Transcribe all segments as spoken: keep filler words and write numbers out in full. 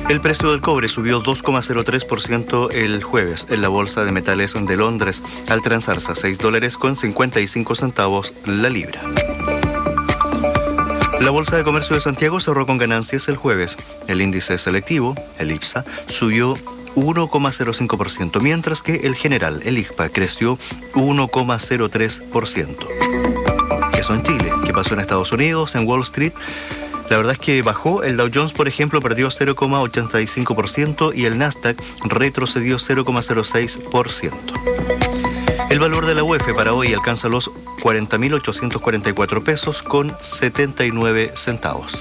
El precio del cobre subió dos coma cero tres por ciento el jueves en la Bolsa de Metales de Londres, al transarse a seis dólares con cincuenta y cinco centavos la libra. La Bolsa de Comercio de Santiago cerró con ganancias el jueves. El índice selectivo, el IPSA, subió uno coma cero cinco por ciento, mientras que el general, el I C P A, creció uno coma cero tres por ciento. Eso en Chile. ¿Qué pasó en Estados Unidos, en Wall Street? La verdad es que bajó. El Dow Jones, por ejemplo, perdió cero coma ochenta y cinco por ciento y el Nasdaq retrocedió cero coma cero seis por ciento. El valor de la U E F para hoy alcanza los cuarenta mil ochocientos cuarenta y cuatro pesos con setenta y nueve centavos.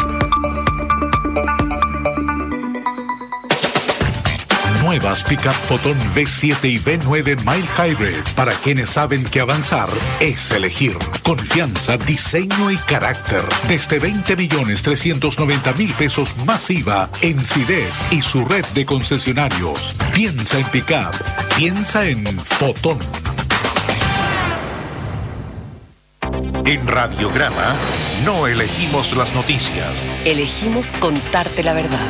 Nuevas Pickup Fotón V siete y V nueve Mild Hybrid, para quienes saben que avanzar es elegir. Confianza, diseño y carácter. Desde veinte millones trescientos noventa mil pesos masiva en CIDEF y su red de concesionarios. Piensa en Pickup, piensa en Fotón. En Radiograma no elegimos las noticias. Elegimos contarte la verdad.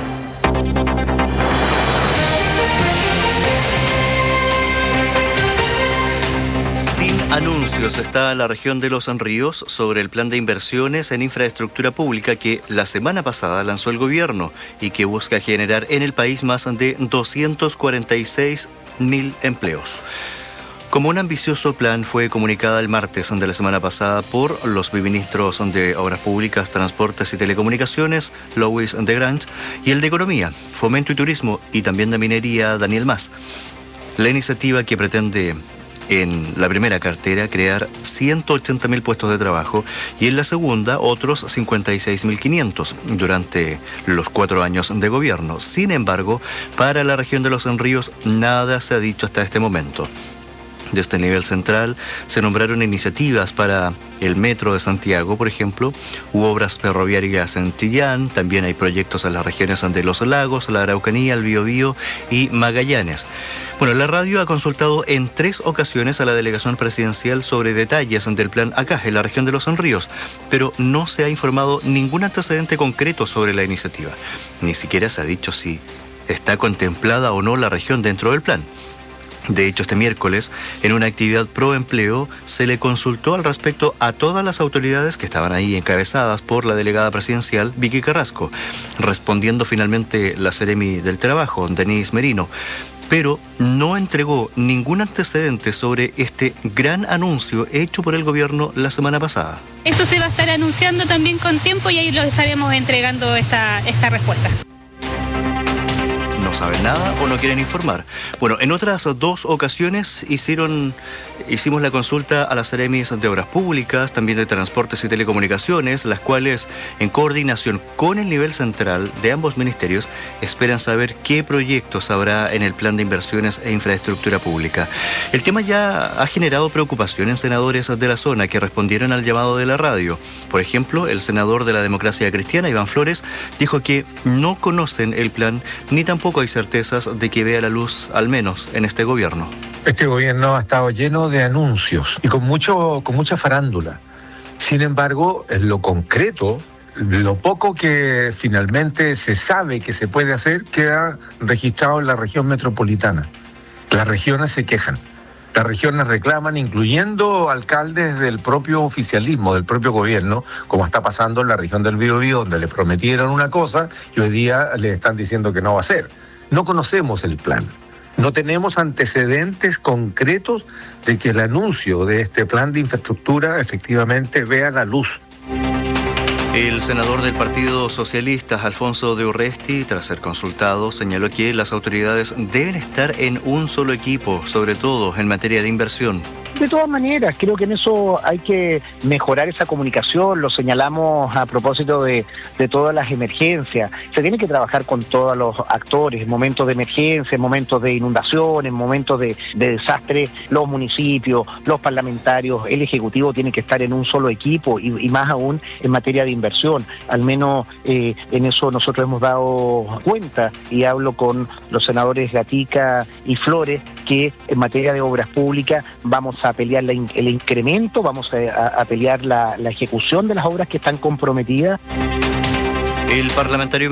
Anuncios está la región de Los Ríos sobre el plan de inversiones en infraestructura pública que la semana pasada lanzó el gobierno y que busca generar en el país más de doscientos cuarenta y seis mil empleos. Como un ambicioso plan fue comunicada el martes de la semana pasada por los ministros de Obras Públicas, Transportes y Telecomunicaciones, Louis de Grange, y el de Economía, Fomento y Turismo y también de Minería, Daniel Mas. La iniciativa, que pretende en la primera cartera crear ciento ochenta mil puestos de trabajo y en la segunda otros cincuenta y seis mil quinientos durante los cuatro años de gobierno. Sin embargo, para la región de Los Ríos nada se ha dicho hasta este momento. Desde el nivel central se nombraron iniciativas para el Metro de Santiago, por ejemplo, u obras ferroviarias en Chillán. También hay proyectos en las regiones de Los Lagos, la Araucanía, el Biobío y Magallanes. Bueno, la radio ha consultado en tres ocasiones a la delegación presidencial sobre detalles del plan acá, en la región de Los Ríos, pero no se ha informado ningún antecedente concreto sobre la iniciativa. Ni siquiera se ha dicho si está contemplada o no la región dentro del plan. De hecho, este miércoles, en una actividad pro empleo, se le consultó al respecto a todas las autoridades que estaban ahí encabezadas por la delegada presidencial Vicky Carrasco, respondiendo finalmente la Seremi del Trabajo, Denise Merino, pero no entregó ningún antecedente sobre este gran anuncio hecho por el gobierno la semana pasada. Eso se va a estar anunciando también con tiempo y ahí lo estaremos entregando esta, esta respuesta. ¿No saben nada o no quieren informar? Bueno, en otras dos ocasiones hicieron, hicimos la consulta a las Seremis de Obras Públicas, también de Transportes y Telecomunicaciones, las cuales, en coordinación con el nivel central de ambos ministerios, esperan saber qué proyectos habrá en el plan de inversiones e infraestructura pública. El tema ya ha generado preocupación en senadores de la zona que respondieron al llamado de la radio. Por ejemplo, el senador de la Democracia Cristiana, Iván Flores, dijo que no conocen el plan ni tampoco hay certezas de que vea la luz, al menos en este gobierno. Este gobierno ha estado lleno de anuncios y con mucho, con mucha farándula. Sin embargo, en lo concreto, lo poco que finalmente se sabe que se puede hacer queda registrado en la región metropolitana. Las regiones se quejan. Las regiones reclaman, incluyendo alcaldes del propio oficialismo, del propio gobierno, como está pasando en la región del Biobío, donde le prometieron una cosa y hoy día le están diciendo que no va a ser. No conocemos el plan. No tenemos antecedentes concretos de que el anuncio de este plan de infraestructura efectivamente vea la luz. El senador del Partido Socialista, Alfonso de Urresti, tras ser consultado, señaló que las autoridades deben estar en un solo equipo, sobre todo en materia de inversión. De todas maneras, creo que en eso hay que mejorar esa comunicación, lo señalamos a propósito de, de todas las emergencias. Se tiene que trabajar con todos los actores, en momentos de emergencia, en momentos de inundación, en momentos de, de desastre, los municipios, los parlamentarios, el Ejecutivo tiene que estar en un solo equipo y, y más aún en materia de inversión. Al menos eh, en eso nosotros hemos dado cuenta y hablo con los senadores Gatica y Flores que en materia de obras públicas vamos a pelear la in, el incremento, vamos a, a pelear la, la ejecución de las obras que están comprometidas. El parlamentario